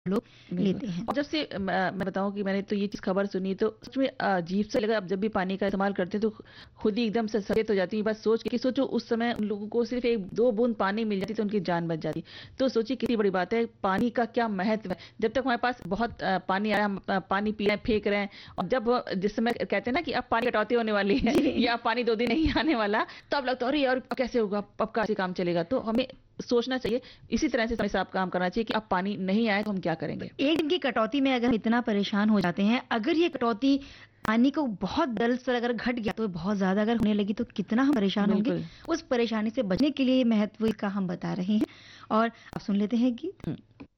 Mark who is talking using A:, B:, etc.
A: लोग
B: बिल्कुल।
A: लेते हैं।
B: और जब से मैं बताऊँ कि मैंने तो ये चीज़ खबर सुनी तो सच में अजीब सा लगा। अब जब भी पानी का इस्तेमाल करते हैं तो खुद ही एकदम से सचेत हो जाती हूँ। बस सोच के कि सोचो उस समय उन लोगों को सिर्फ़ 1-2 बूँद पानी मिल जाती तो उनकी जान बच जाती। तो सोचिए कितनी बड़ी बात है, पानी का क्या महत्व है। जब तक हमारे पास बहुत पानी आया, हम पानी पी रहे हैं, फेंक रहे हैं और जब जिस समय कहते हैं ना कि अब पानी कटौती होने वाली है
A: जी।
B: या पानी 2 दिन नहीं आने वाला, तो अब लगता है अरे यार! अब कैसे होगा? अब कैसे काम चलेगा? तो हमें सोचना चाहिए, इसी तरह से समय साथ काम करना चाहिए कि अब पानी नहीं आए तो हम क्या
A: तो
B: करेंगे?
A: एक दिन की कटौती में अगर हम इतना परेशान हो जाते हैं, अगर ये कटौती पानी को बहुत दर से अगर घट गया तो बहुत ज़्यादा अगर होने लगी तो कितना हम परेशान होंगे।
B: बिल्कुल।
A: उस परेशानी से बचने के लिए महत्व का हम बता रहे हैं और आप सुन लेते हैं गीत।
B: हुँ।